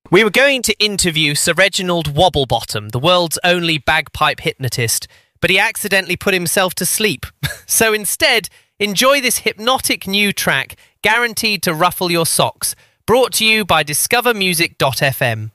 We were going to interview Sir Reginald Wobblebottom, the world's only bagpipe hypnotist, but he accidentally put himself to sleep. So instead, enjoy this hypnotic new track, guaranteed to ruffle your socks, brought to you by discovermusic.fm.